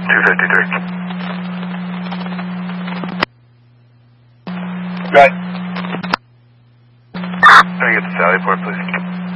253. Right. Can I get to Sallyport, please?